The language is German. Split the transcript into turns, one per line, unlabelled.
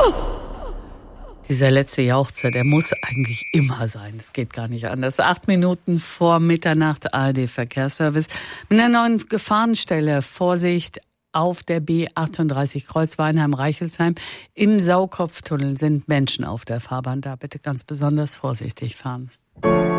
Dieser letzte Jauchzer, der muss eigentlich immer sein. Es geht gar nicht anders. 8 Minuten vor Mitternacht, ARD Verkehrsservice. Mit einer neuen Gefahrenstelle. Vorsicht auf der B38 Kreuz Weinheim-Reichelsheim. Im Saukopftunnel sind Menschen auf der Fahrbahn. Da bitte ganz besonders vorsichtig fahren.